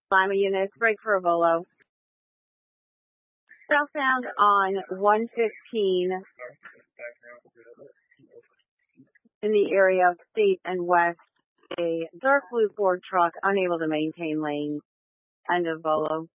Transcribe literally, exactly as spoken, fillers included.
Lima units, break for a Volo. Southbound on one fifteen in the area of State and West, a dark blue Ford truck unable to maintain lanes. End of Volo.